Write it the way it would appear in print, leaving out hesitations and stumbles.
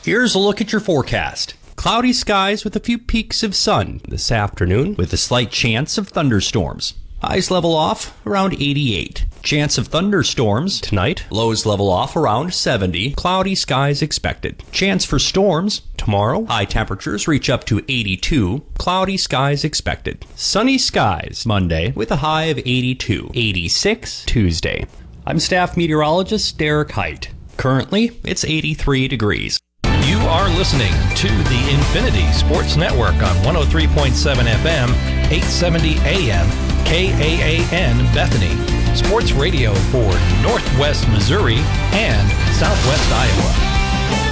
Here's a look at your forecast. Cloudy skies with a few peaks of sun this afternoon with a slight chance of thunderstorms. Highs level off around 88. Chance of thunderstorms tonight. Lows level off around 70. Cloudy skies expected. Chance for storms tomorrow. High temperatures reach up to 82. Cloudy skies expected. Sunny skies Monday with a high of 82. 86 Tuesday. I'm staff meteorologist Derek Height. Currently, it's 83 degrees. You are listening to the Infinity Sports Network on 103.7 FM, 870 AM, KAAN Bethany. Sports radio for Northwest Missouri and Southwest Iowa.